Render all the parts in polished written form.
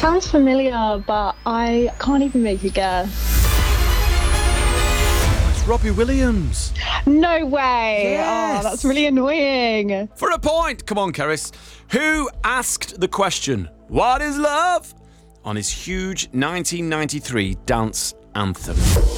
Sounds familiar, but I can't even make a guess. It's Robbie Williams. No way! Yes. Oh, that's really annoying. For a point. Come on, Keris. Who asked the question, "What is love?" on his huge 1993 dance anthem?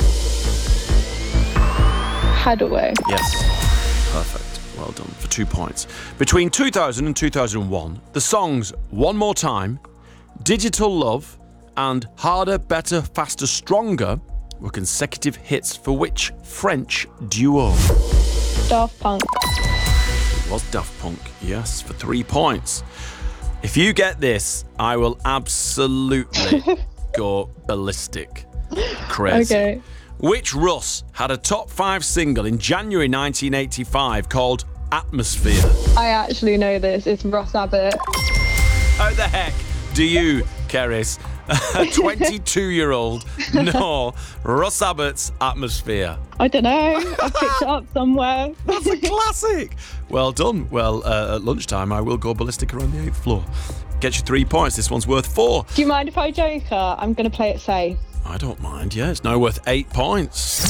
Hadaway. Yes. Perfect. Well done. For 2 points. Between 2000 and 2001, the songs One More Time, Digital Love, and Harder, Better, Faster, Stronger were consecutive hits for which French duo? Daft Punk. It was Daft Punk, yes, for 3 points. If you get this, I will absolutely go ballistic. Crazy. Okay. Which Russ had a top 5 single in January 1985 called Atmosphere? I actually know this. It's Ross Abbott. How the heck do you, Keris, a 22-year-old, know Russ Abbott's Atmosphere? I don't know. I picked it up somewhere. That's a classic. Well done. Well, at lunchtime, I will go ballistic around the 8th floor. Get you 3 points. This one's worth 4. Do you mind if I joker? I'm going to play it safe. I don't mind, yeah. It's now worth 8 points.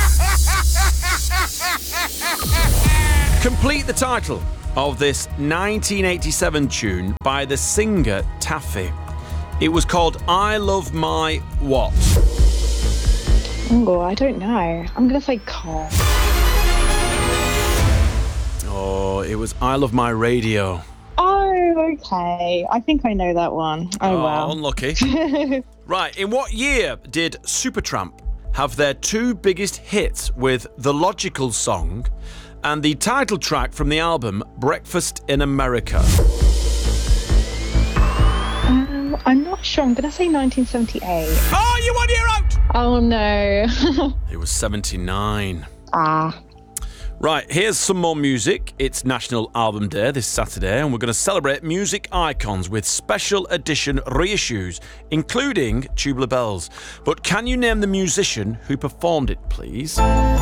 Complete the title of this 1987 tune by the singer Taffy. It was called I Love My What? Oh, I don't know. I'm going to say car. Oh, it was I Love My Radio. Oh, okay. I think I know that one. Oh, wow. Unlucky. Right, in what year did Supertramp have their 2 biggest hits with The Logical Song and the title track from the album Breakfast in America? I'm not sure. I'm going to say 1978. Oh, you won, you're out! Oh, no. It was 79. Ah. Right, here's some more music. It's National Album Day this Saturday, and we're going to celebrate music icons with special edition reissues, including Tubular Bells. But can you name the musician who performed it, please?